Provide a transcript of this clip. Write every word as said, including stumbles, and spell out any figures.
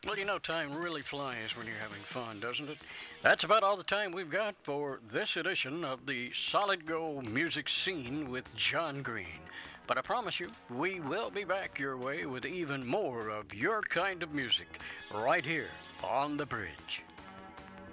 Well, you know, time really flies when you're having fun, doesn't it? That's about all the time we've got for this edition of the Solid Gold Music Scene with John Green. But I promise you, we will be back your way with even more of your kind of music right here on the bridge.